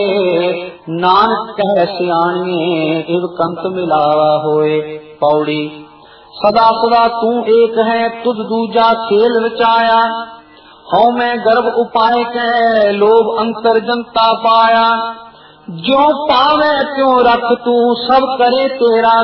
नानक कह सियाणिए इव कंत मिलावा होए। पौड़ी सदा सदा तू एक है तुझ दूजा खेल रचाया। हौ मैं गर्भ उपाय कह लोभ अंतर जनता पाया। जो पावे त्यों रख तू सब करे तेरा